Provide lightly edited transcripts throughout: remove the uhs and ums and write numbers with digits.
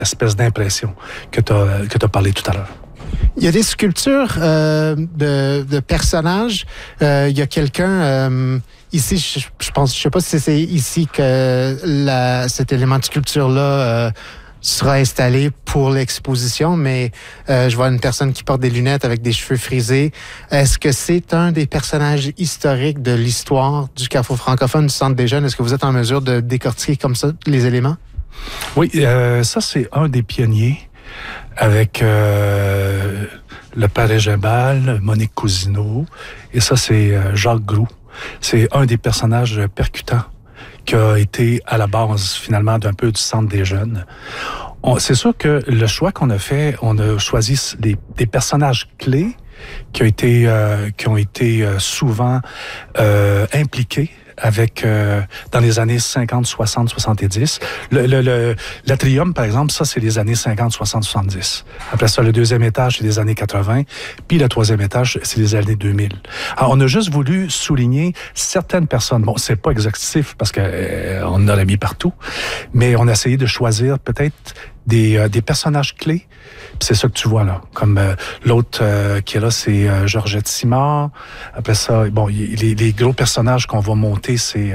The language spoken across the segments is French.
espèce d'impression que tu as parlé tout à l'heure. Il y a des sculptures de personnages. Il y a quelqu'un ici, je pense, je sais pas si c'est ici que cet élément de sculpture-là sera installé pour l'exposition, mais je vois une personne qui porte des lunettes avec des cheveux frisés. Est-ce que c'est un des personnages historiques de l'histoire du Carrefour francophone du Centre des Jeunes? Est-ce que vous êtes en mesure de décortiquer comme ça les éléments? Oui, ça c'est un des pionniers avec le père Gimbal, Monique Cousineau, et ça c'est Jacques Groux. C'est un des personnages percutants qui a été à la base, finalement, d'un peu du Centre des Jeunes. C'est sûr que le choix qu'on a fait, on a choisi des personnages clés qui ont été souvent impliqués avec dans les années 50, 60, 70. L'Atrium, par exemple, ça, c'est les années 50, 60, 70. Après ça, le deuxième étage, c'est les années 80. Puis le troisième étage, c'est les années 2000. Alors, on a juste voulu souligner certaines personnes. Bon, c'est pas exhaustif parce que on en a mis partout, mais on a essayé de choisir peut-être des personnages clés. Puis c'est ça que tu vois là. Comme l'autre qui est là, c'est Georgette Simard. Après ça, bon, les gros personnages qu'on va monter, c'est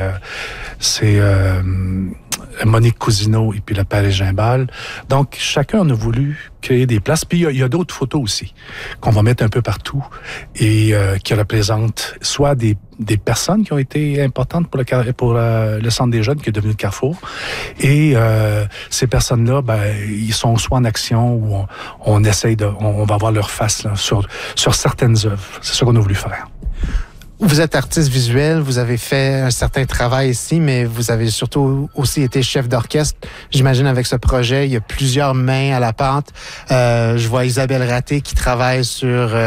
Monique Cousineau et puis le père Gimbal. Donc, chacun on a voulu créer des places. Puis il y a d'autres photos aussi qu'on va mettre un peu partout et qui représentent soit des personnes qui ont été importantes pour le Centre des Jeunes qui est devenu le Carrefour. Et ces personnes-là, ils sont soit en action ou on essaye on va voir leur face là, sur certaines œuvres. C'est ça qu'on a voulu faire. Vous êtes artiste visuel, vous avez fait un certain travail ici, mais vous avez surtout aussi été chef d'orchestre. J'imagine avec ce projet, il y a plusieurs mains à la pâte. Je vois Isabelle Raté qui travaille sur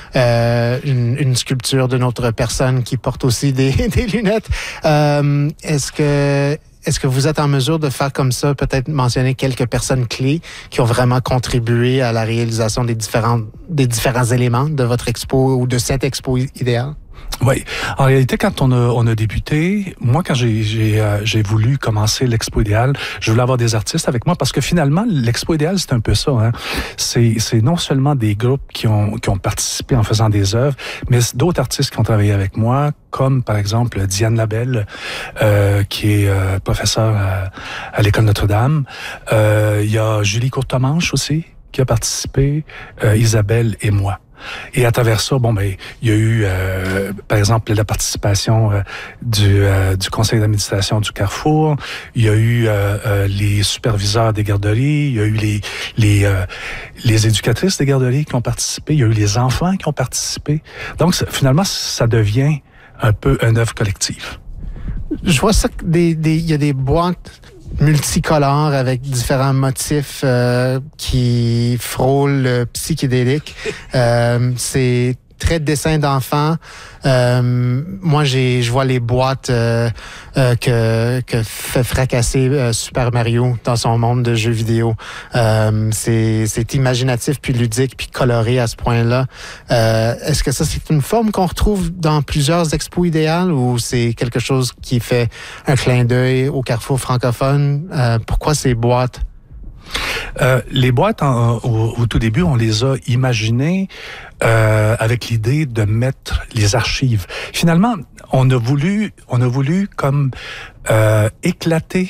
une sculpture d'une autre personne qui porte aussi des lunettes. Est-ce que vous êtes en mesure de faire comme ça, peut-être mentionner quelques personnes clés qui ont vraiment contribué à la réalisation des différents éléments de votre expo ou de cette expo idéale? Oui. En réalité, quand on a débuté, moi, quand j'ai voulu commencer l'Expo Idéale, je voulais avoir des artistes avec moi parce que finalement, l'Expo Idéale, c'est un peu ça. Hein. C'est non seulement des groupes qui ont participé en faisant des œuvres, mais d'autres artistes qui ont travaillé avec moi, comme par exemple Diane Labelle, qui est professeure à l'École Notre-Dame. Il y a Julie Courtemanche aussi qui a participé, Isabelle et moi. Et à travers ça, il y a eu, par exemple, la participation du conseil d'administration du Carrefour. Il y a eu les superviseurs des garderies. Il y a eu les éducatrices des garderies qui ont participé. Il y a eu les enfants qui ont participé. Donc, finalement, ça devient un peu une œuvre collective. Je vois ça, il y a des boîtes multicolores avec différents motifs qui frôlent le psychédélique. C'est très dessin d'enfant. Moi, je vois les boîtes que fait fracasser Super Mario dans son monde de jeux vidéo. C'est imaginatif, puis ludique, puis coloré à ce point-là. Est-ce que ça, c'est une forme qu'on retrouve dans plusieurs expos idéales ou c'est quelque chose qui fait un clin d'œil au Carrefour francophone? Pourquoi ces boîtes? Les boîtes, au tout début, on les a imaginées avec l'idée de mettre les archives. Finalement, on a voulu comme éclater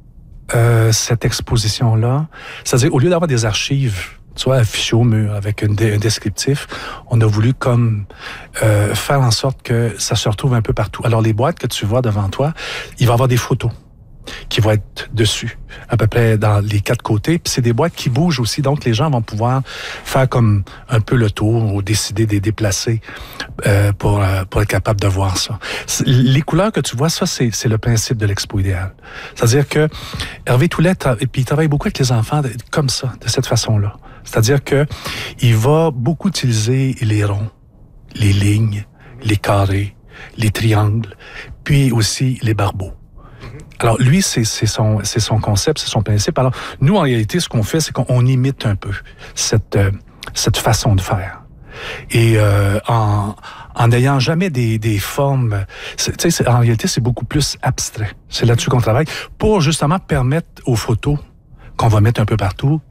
cette exposition-là. C'est-à-dire, au lieu d'avoir des archives, tu vois, affichées au mur avec un descriptif, on a voulu comme faire en sorte que ça se retrouve un peu partout. Alors, les boîtes que tu vois devant toi, il va y avoir des photos qui vont être dessus, à peu près dans les quatre côtés. Puis c'est des boîtes qui bougent aussi, donc les gens vont pouvoir faire comme un peu le tour ou décider de les déplacer pour être capable de voir ça. Les couleurs que tu vois, ça, c'est le principe de l'Expo Idéale. C'est-à-dire que Hervé Toulet, puis il travaille beaucoup avec les enfants comme ça, de cette façon-là. C'est-à-dire que il va beaucoup utiliser les ronds, les lignes, les carrés, les triangles, puis aussi les barbeaux. Alors, lui, c'est son concept, c'est son principe. Alors, nous, en réalité, ce qu'on fait, c'est qu'on imite un peu cette façon de faire. Et en n'ayant jamais des formes... en réalité, c'est beaucoup plus abstrait. C'est là-dessus qu'on travaille pour justement permettre aux photos qu'on va mettre un peu partout